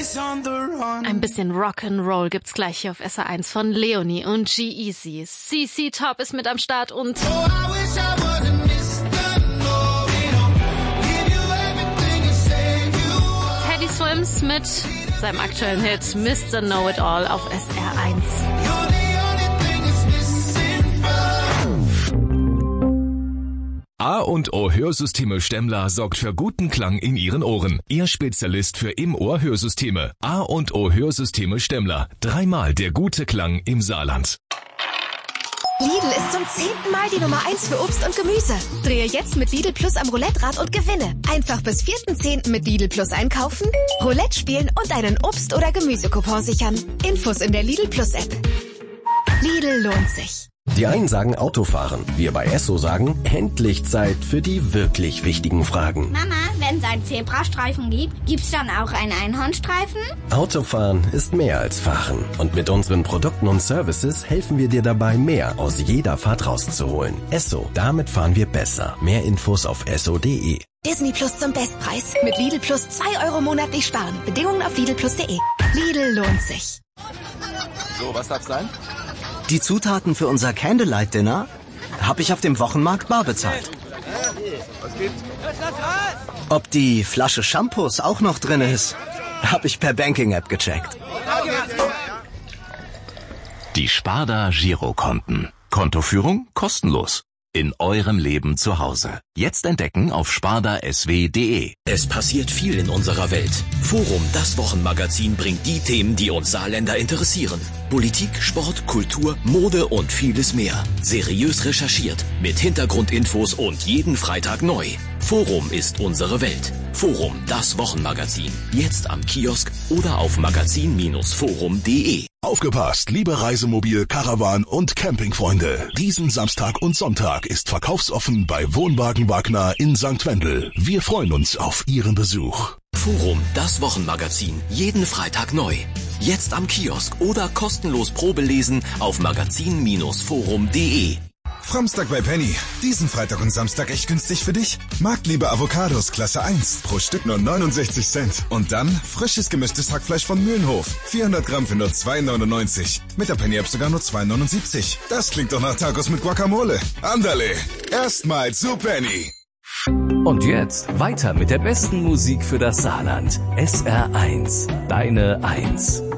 Ein bisschen Rock'n'Roll gibt's gleich hier auf SR1 von Leonie und G-Eazy. CC Top ist mit am Start und Teddy Swims mit seinem aktuellen Hit Mr. Know-It-All auf SR1. A&O Hörsysteme Stemmler sorgt für guten Klang in Ihren Ohren. Ihr Spezialist für Im-Ohr-Hörsysteme. A&O Hörsysteme Stemmler. 3-mal der gute Klang im Saarland. Lidl ist zum 10. Mal die Nummer 1 für Obst und Gemüse. Drehe jetzt mit Lidl Plus am Roulette-Rad und gewinne. Einfach bis 4.10. mit Lidl Plus einkaufen, Roulette spielen und einen Obst- oder Gemüsecoupon sichern. Infos in der Lidl Plus App. Lidl lohnt sich. Die einen sagen Autofahren, wir bei Esso sagen, endlich Zeit für die wirklich wichtigen Fragen. Mama, wenn es einen Zebrastreifen gibt, gibt's dann auch einen Einhornstreifen? Autofahren ist mehr als Fahren. Und mit unseren Produkten und Services helfen wir dir dabei, mehr aus jeder Fahrt rauszuholen. Esso, damit fahren wir besser. Mehr Infos auf esso.de. Disney Plus zum Bestpreis. Mit Lidl Plus 2 Euro monatlich sparen. Bedingungen auf lidlplus.de. Lidl lohnt sich. So, was darf's sein? Die Zutaten für unser Candlelight-Dinner habe ich auf dem Wochenmarkt bar bezahlt. Was gibt's? Ob die Flasche Shampoos auch noch drin ist, habe ich per Banking-App gecheckt. Die Sparda Girokonten. Kontoführung kostenlos. In eurem Leben zu Hause. Jetzt entdecken auf spardasw.de. Es passiert viel in unserer Welt. Forum, das Wochenmagazin, bringt die Themen, die uns Saarländer interessieren. Politik, Sport, Kultur, Mode und vieles mehr. Seriös recherchiert, mit Hintergrundinfos und jeden Freitag neu. Forum ist unsere Welt. Forum, das Wochenmagazin. Jetzt am Kiosk oder auf magazin-forum.de. Aufgepasst, liebe Reisemobil-, Caravan- und Campingfreunde. Diesen Samstag und Sonntag ist verkaufsoffen bei Wohnwagen Wagner in St. Wendel. Wir freuen uns auf Ihren Besuch. Forum, das Wochenmagazin. Jeden Freitag neu. Jetzt am Kiosk oder kostenlos Probelesen auf magazin-forum.de. Framstag bei Penny. Diesen Freitag und Samstag echt günstig für dich. Marktliebe Avocados Klasse 1. Pro Stück nur 69 Cent. Und dann frisches gemischtes Hackfleisch von Mühlenhof. 400 Gramm für nur 2,99. Mit der Penny-App sogar nur 2,79. Das klingt doch nach Tacos mit Guacamole. Andale. Erstmal zu Penny. Und jetzt weiter mit der besten Musik für das Saarland. SR1. Deine 1.